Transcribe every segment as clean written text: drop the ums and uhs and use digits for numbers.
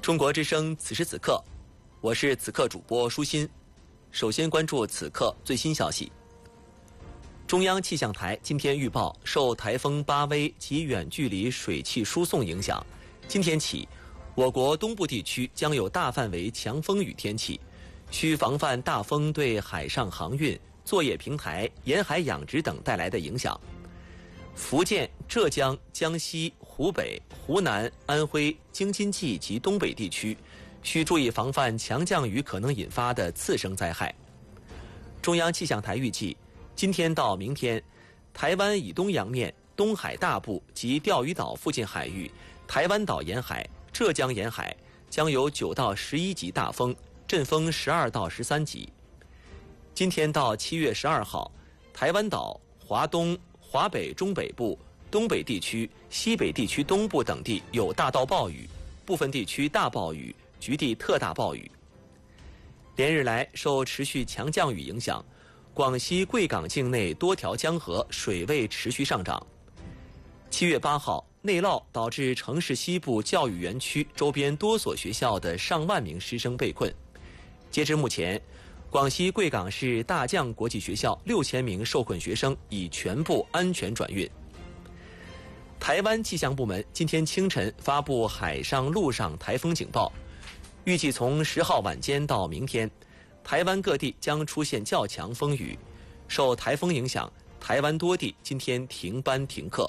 中国之声此时此刻，我是此刻主播舒心。首先关注此刻最新消息。中央气象台今天预报，受台风巴威及远距离水汽输送影响，今天起，我国东部地区将有大范围强风雨天气，需防范大风对海上航运、作业平台、沿海养殖等带来的影响。福建、浙江、江西、湖北、湖南、安徽、京津冀及东北地区需注意防范强降雨可能引发的次生灾害。中央气象台预计，今天到明天，台湾以东洋面、东海大部及钓鱼岛附近海域、台湾岛沿海、浙江沿海将有9到11级大风，阵风12到13级。今天到7月12号，台湾岛、华东、华北中北部、东北地区、西北地区东部等地有大到暴雨，部分地区大暴雨，局地特大暴雨。连日来，受持续强降雨影响，广西贵港境内多条江河水位持续上涨。7月8号，内涝导致城市西部教育园区周边多所学校的上万名师生被困。截至目前，广西贵港市大将国际学校6000名受困学生已全部安全转运。台湾气象部门今天清晨发布海上陆上台风警报，预计从10号晚间到明天，台湾各地将出现较强风雨。受台风影响，台湾多地今天停班停课。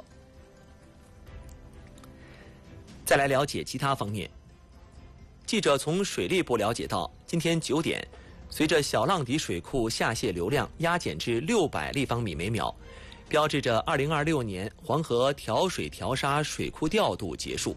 再来了解其他方面。记者从水利部了解到，今天9点，随着小浪底水库下泄流量压减至600立方米每秒，标志着2026年黄河调水调沙水库调度结束。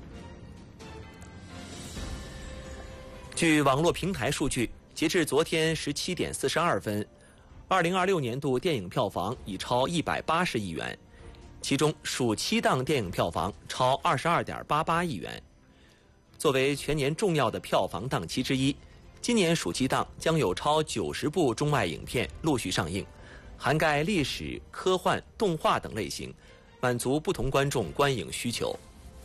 据网络平台数据，截至昨天17点42分，2026年度电影票房已超180亿元，其中暑期档电影票房超22.88亿元。作为全年重要的票房档期之一，今年暑期档将有超90部中外影片陆续上映，涵盖历史、科幻、动画等类型，满足不同观众观影需求。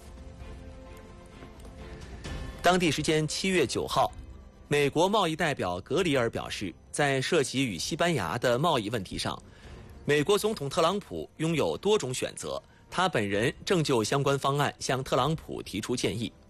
当地时间7月9号，美国贸易代表格里尔表示，在涉及与西班牙的贸易问题上，美国总统特朗普拥有多种选择，他本人正就相关方案向特朗普提出建议。